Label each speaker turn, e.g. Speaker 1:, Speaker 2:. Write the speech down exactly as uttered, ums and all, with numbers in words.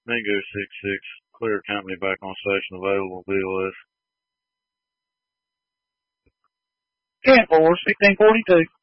Speaker 1: Mingo six six, clear company back on station available, B L S.
Speaker 2: ten four, sixteen forty-two.